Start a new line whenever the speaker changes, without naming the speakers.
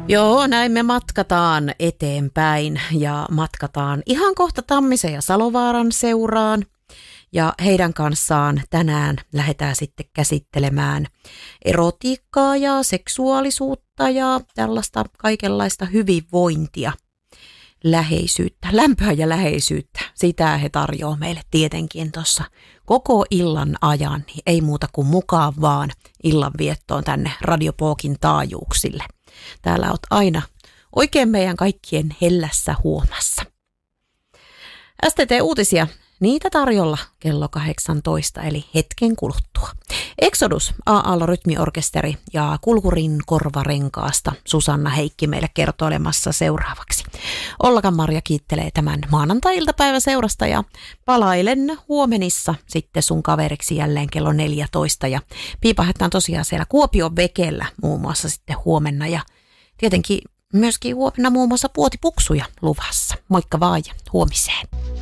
Joo, näin me matkataan eteenpäin ja matkataan ihan kohta Tammisen ja Salovaaran seuraan. Ja heidän kanssaan tänään lähdetään sitten käsittelemään erotiikkaa ja seksuaalisuutta ja tällaista kaikenlaista hyvinvointia, läheisyyttä, lämpöä ja läheisyyttä. Sitä he tarjoavat meille tietenkin tuossa koko illan ajan, niin ei muuta kuin mukaan vaan illanviettoon tänne Radio Pookin taajuuksille. Täällä oot aina oikein meidän kaikkien hellässä huomassa. STT-uutisia, niitä tarjolla kello 18 eli hetken kuluttua. Exodus, A-Aalla-rytmiorkesteri ja Kulkurin korvarenkaasta Susanna Heikki meille kertoilemassa seuraavaksi. Ollakan Marja kiittelee tämän maanantai-iltapäivä seurasta ja palailen huomenissa sitten sun kaveriksi jälleen kello 14 ja piipahettaan tosiaan siellä Kuopion Vekellä muun muassa sitten huomenna ja tietenkin myöskin huomenna muun muassa puotipuksuja luvassa. Moikka vaan ja huomiseen.